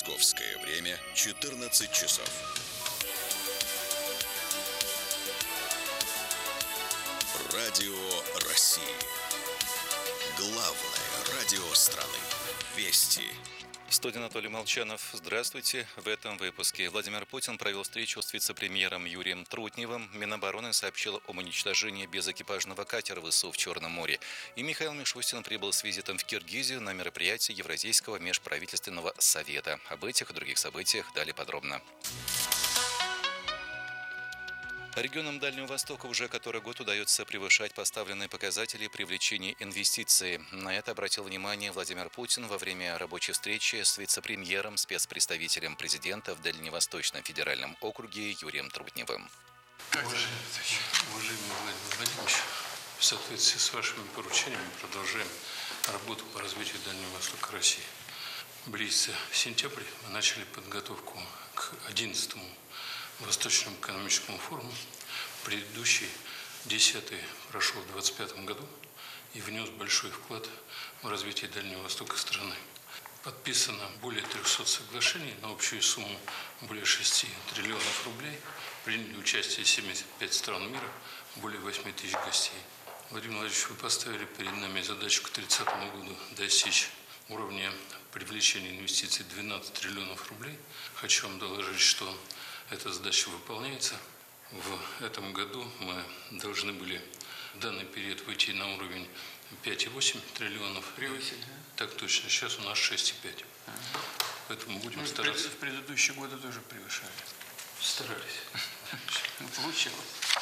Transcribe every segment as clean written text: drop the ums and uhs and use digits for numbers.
Московское время 14 часов. Радио России. Главное радио страны. Вести. В студии Анатолий Молчанов. Здравствуйте. В этом выпуске Владимир Путин провел встречу с вице-премьером Юрием Трутневым. Минобороны сообщила об уничтожении безэкипажного катера ВСУ в Черном море. И Михаил Мишустин прибыл с визитом в Киргизию на мероприятие Евразийского межправительственного совета. Об этих и других событиях далее подробно. Регионам Дальнего Востока уже который год удается превышать поставленные показатели привлечения инвестиций. На это обратил внимание Владимир Путин во время рабочей встречи с вице-премьером, спецпредставителем президента в Дальневосточном федеральном округе Юрием Трутневым. Уважаемый Владимир Владимирович, в соответствии с вашими поручениями продолжаем работу по развитию Дальнего Востока России. Близится сентябрь, мы начали подготовку к 11-му Восточному экономическому форуму. Предыдущий, 10-й, прошел в 2025 году и внес большой вклад в развитие Дальнего Востока страны. Подписано более 300 соглашений на общую сумму более 6 триллионов рублей. Приняли участие 75 стран мира, более 8 тысяч гостей. Владимир Владимирович, вы поставили перед нами задачу к 30 году достичь уровня привлечения инвестиций 12 триллионов рублей. Хочу вам доложить, что эта задача выполняется. В этом году мы должны были в данный период выйти на уровень 5,8 триллионов. Превысили, да? Так точно. Сейчас у нас 6,5. Поэтому будем стараться. В предыдущие годы тоже превышали. Старались. Получилось.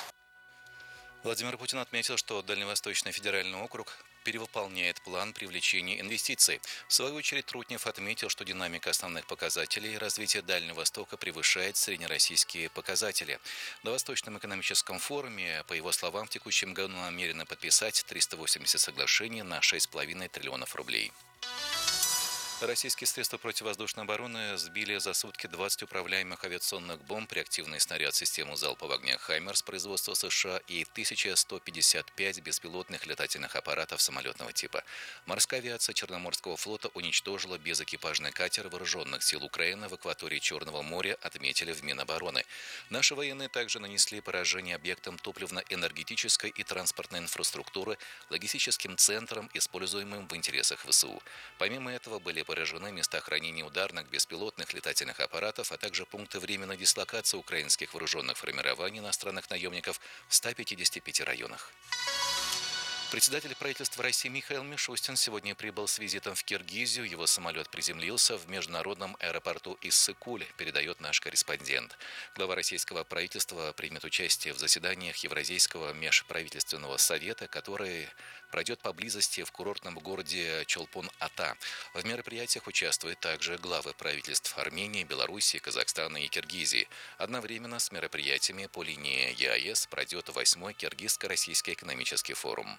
Владимир Путин отметил, что Дальневосточный федеральный округ перевыполняет план привлечения инвестиций. В свою очередь Трутнев отметил, что динамика основных показателей развития Дальнего Востока превышает среднероссийские показатели. На Восточном экономическом форуме, по его словам, в текущем году намерены подписать 380 соглашений на 6,5 триллионов рублей. Российские средства противовоздушной обороны сбили за сутки 20 управляемых авиационных бомб, реактивный снаряд системы залпового огня «Хаймерс» производства США и 1155 беспилотных летательных аппаратов самолетного типа. Морская авиация Черноморского флота уничтожила безэкипажный катер вооруженных сил Украины в акватории Черного моря, отметили в Минобороны. Наши военные также нанесли поражение объектам топливно-энергетической и транспортной инфраструктуры, логистическим центрам, используемым в интересах ВСУ. Помимо этого были поражены места хранения ударных беспилотных летательных аппаратов, а также пункты временной дислокации украинских вооруженных формирований иностранных наемников в 155 районах. Председатель правительства России Михаил Мишустин сегодня прибыл с визитом в Киргизию. Его самолет приземлился в международном аэропорту Иссык-Куль, передает наш корреспондент. Глава российского правительства примет участие в заседаниях Евразийского межправительственного совета, который пройдет поблизости в курортном городе Чолпон-Ата. В мероприятиях участвуют также главы правительств Армении, Белоруссии, Казахстана и Киргизии. Одновременно с мероприятиями по линии ЕАЭС пройдет 8-й Киргизско-российский экономический форум.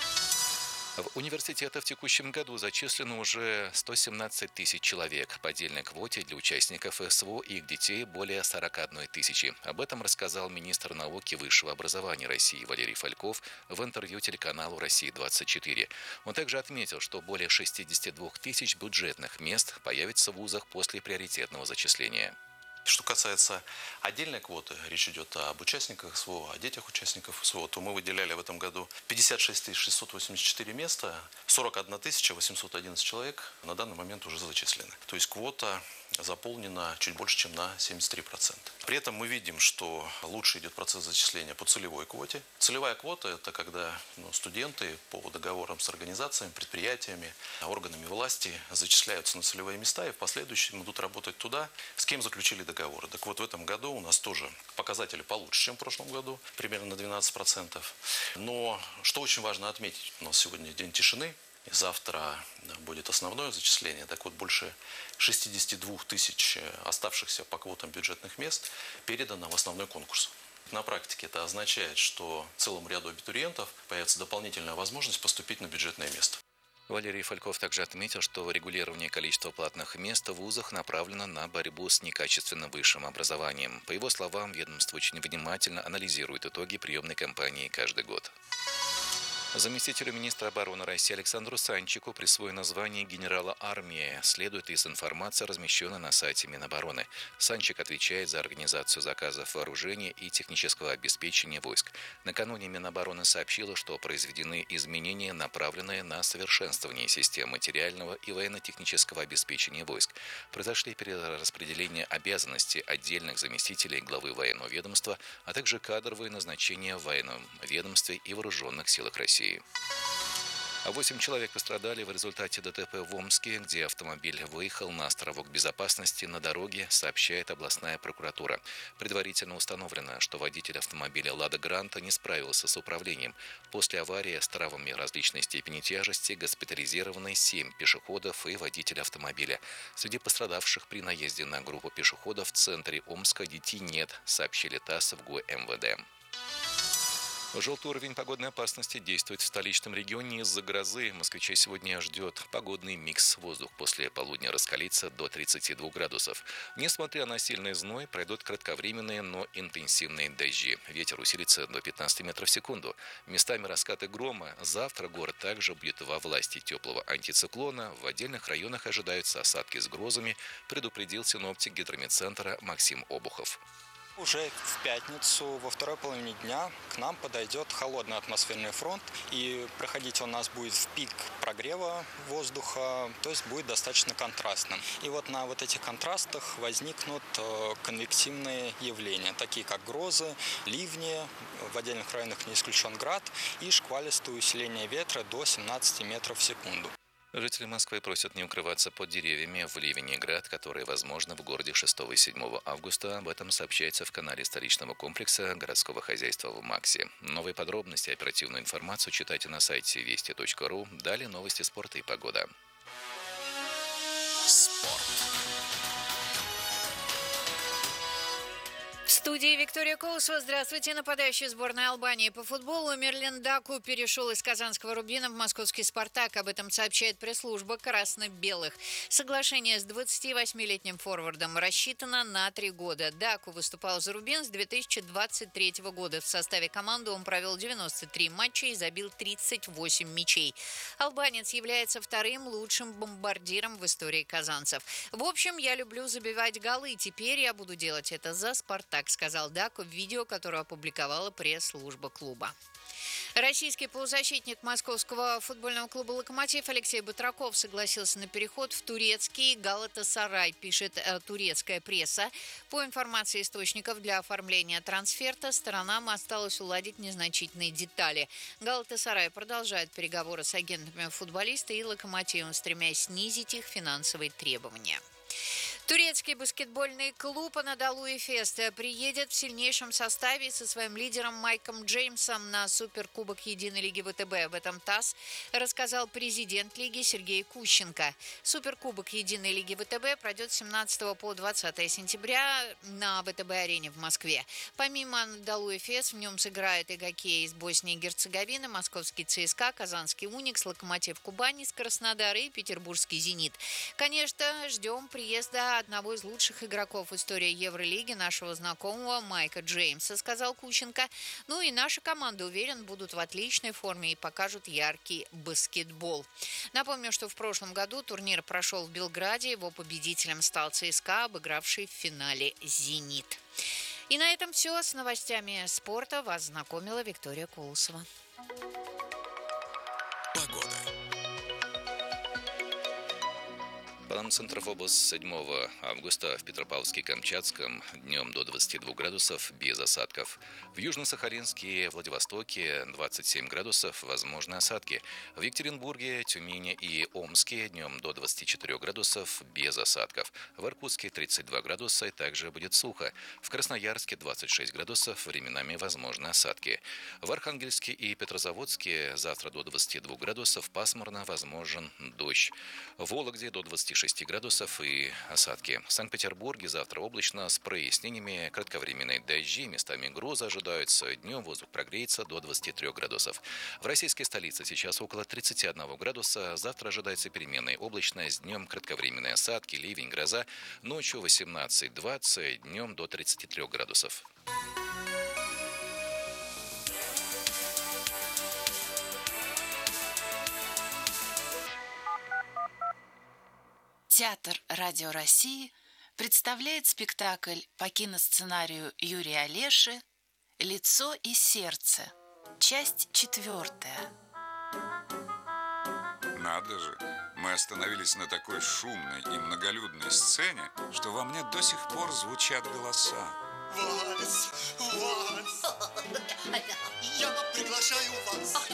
В университеты в текущем году зачислено уже 117 тысяч человек. По отдельной квоте для участников СВО и их детей более 41 тысячи. Об этом рассказал министр науки и высшего образования России Валерий Фальков в интервью телеканалу «Россия-24». Он также отметил, что более 62 тысяч бюджетных мест появится в вузах после приоритетного зачисления. Что касается отдельной квоты, речь идет об участниках СВО, о детях участников СВО, то мы выделяли в этом году 56 684 места, 41 811 человек на данный момент уже зачислены. То есть квота заполнена чуть больше, чем на 73%. При этом мы видим, что лучше идет процесс зачисления по целевой квоте. Целевая квота – это когда студенты по договорам с организациями, предприятиями, органами власти зачисляются на целевые места и в последующем идут работать туда, с кем заключили договоры. Так вот, в этом году у нас тоже показатели получше, чем в прошлом году, примерно на 12%. Но что очень важно отметить, у нас сегодня день тишины. И завтра будет основное зачисление. Так вот, больше 62 тысяч оставшихся по квотам бюджетных мест передано в основной конкурс. На практике это означает, что целому ряду абитуриентов появится дополнительная возможность поступить на бюджетное место. Валерий Фальков также отметил, что регулирование количества платных мест в вузах направлено на борьбу с некачественным высшим образованием. По его словам, ведомство очень внимательно анализирует итоги приемной кампании каждый год. Заместителю министра обороны России Александру Санчику присвоено звание генерала армии, следует из информации, размещенной на сайте Минобороны. Санчик отвечает за организацию заказов вооружения и технического обеспечения войск. Накануне Минобороны сообщила, что произведены изменения, направленные на совершенствование систем материального и военно-технического обеспечения войск. Произошли перераспределение обязанностей отдельных заместителей главы военного ведомства, а также кадровые назначения в военном ведомстве и вооруженных силах России. 8 человек пострадали в результате ДТП в Омске, где автомобиль выехал на островок безопасности на дороге, сообщает областная прокуратура. Предварительно установлено, что водитель автомобиля «Лада Гранта» не справился с управлением. После аварии с травмами различной степени тяжести госпитализированы 7 пешеходов и водитель автомобиля. Среди пострадавших при наезде на группу пешеходов в центре Омска детей нет, сообщили ТАСС в ГУ МВД. Желтый уровень погодной опасности действует в столичном регионе из-за грозы. Москвичей сегодня ждет погодный микс. Воздух после полудня раскалится до 32 градусов. Несмотря на сильный зной, пройдут кратковременные, но интенсивные дожди. Ветер усилится до 15 метров в секунду. Местами раскаты грома. Завтра город также будет во власти теплого антициклона. В отдельных районах ожидаются осадки с грозами, предупредил синоптик гидрометцентра Максим Обухов. Уже в пятницу, во второй половине дня, к нам подойдет холодный атмосферный фронт, и проходить он у нас будет в пик прогрева воздуха, то есть будет достаточно контрастным. И вот на вот этих контрастах возникнут конвективные явления, такие как грозы, ливни, в отдельных районах не исключен град, и шквалистое усиление ветра до 17 метров в секунду. Жители Москвы просят не укрываться под деревьями в ливень и град, которые возможны в городе 6 и 7 августа. Об этом сообщается в канале столичного комплекса городского хозяйства в МАКСе. Новые подробности и оперативную информацию читайте на сайте вести.ру. Далее новости спорта и погода. Спорт. В студии Виктория Колосова. Здравствуйте. Нападающий сборной Албании по футболу Мирлен Даку перешел из казанского «Рубина» в московский «Спартак». Об этом сообщает пресс-служба красно-белых. Соглашение с 28-летним форвардом рассчитано на 3 года. Даку выступал за «Рубин» с 2023 года. В составе команды он провел 93 матча и забил 38 мячей. Албанец является вторым лучшим бомбардиром в истории казанцев. В общем, я люблю забивать голы. Теперь я буду делать это за «Спартак», сказал Даку в видео, которое опубликовала пресс-служба клуба. Российский полузащитник московского футбольного клуба «Локомотив» Алексей Батраков согласился на переход в турецкий «Галатасарай», пишет турецкая пресса. По информации источников, для оформления трансферта сторонам осталось уладить незначительные детали. «Галатасарай» продолжает переговоры с агентами футболиста и «Локомотивом», стремясь снизить их финансовые требования. Турецкий баскетбольный клуб Анадолу Эфес приедет в сильнейшем составе со своим лидером Майком Джеймсом на Суперкубок Единой лиги ВТБ. Об этом ТАСС рассказал президент лиги Сергей Кущенко. Суперкубок Единой лиги ВТБ пройдет с 17 по 20 сентября на ВТБ-арене в Москве. Помимо Анадолу Эфес в нем сыграют и хоккей из Боснии и Герцеговины, московский ЦСКА, казанский Уникс, Локомотив Кубани из Краснодара и петербургский Зенит. Конечно, ждем приезда одного из лучших игроков в истории Евролиги, нашего знакомого Майка Джеймса, сказал Кущенко. Ну и наша команда, уверен, будут в отличной форме и покажут яркий баскетбол. Напомню, что в прошлом году турнир прошел в Белграде. Его победителем стал ЦСКА, обыгравший в финале «Зенит». И на этом все. С новостями спорта вас знакомила Виктория Колосова. Погода. Центров область 7 августа в Петропавловске-Камчатском днем до 22 градусов без осадков. В Южно-Сахалинске и Владивостоке 27 градусов, возможны осадки. В Екатеринбурге, Тюмени и Омске днем до 24 градусов без осадков. В Иркутске 32 градуса и также будет сухо. В Красноярске 26 градусов, временами возможны осадки. В Архангельске и Петрозаводске завтра до 22 градусов, пасмурно, возможен дождь. В Вологде до 26 градусов и осадки. В Санкт-Петербурге завтра облачно с прояснениями, кратковременные дожди, местами грозы ожидаются. Днем воздух прогреется до 23 градусов. В российской столице сейчас около 31 градуса. Завтра ожидается переменная облачность. Днем кратковременные осадки, ливень, гроза. Ночью 18-20, днем до 33 градусов. Театр «Радио России» представляет спектакль по киносценарию Юрия Олеши «Лицо и сердце». Часть 4. Надо же, мы остановились на такой шумной и многолюдной сцене, что во мне до сих пор звучат голоса. Вальс, вальс. Я приглашаю вас